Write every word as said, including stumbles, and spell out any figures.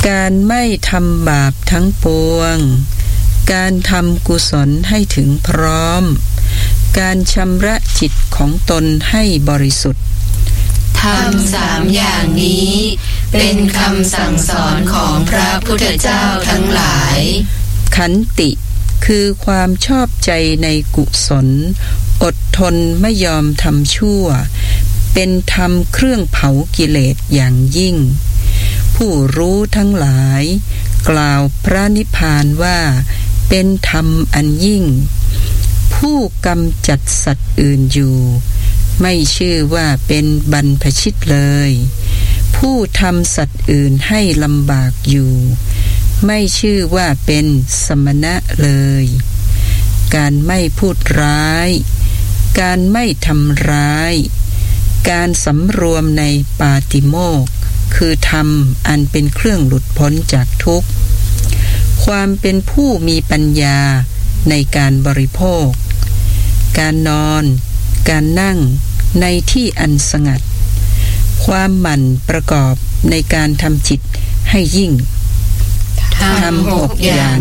การไม่ทำบาปทั้งปวงการทำกุศลให้ถึงพร้อมการชำระจิตของตนให้บริสุทธิ์ทำสามอย่างนี้เป็นคำสั่งสอนของพระพุทธเจ้าทั้งหลายขันติคือความชอบใจในกุศลอดทนไม่ยอมทำชั่วเป็นธรรมเครื่องเผากิเลสอย่างยิ่งผู้รู้ทั้งหลายกล่าวพระนิพพานว่าเป็นธรรมอันยิ่งผู้กำจัดสัตว์อื่นอยู่ไม่ชื่อว่าเป็นบรรพชิตเลยผู้ทำสัตว์อื่นให้ลำบากอยู่ไม่ชื่อว่าเป็นสมณะเลยการไม่พูดร้ายการไม่ทำร้ายการสำรวมในปาติโมกข์คือธรรมอันเป็นเครื่องหลุดพ้นจากทุกข์ความเป็นผู้มีปัญญาในการบริโภคการนอนการนั่งในที่อันสงัดความหมั่นประกอบในการทำจิตให้ยิ่งทำหกอย่าง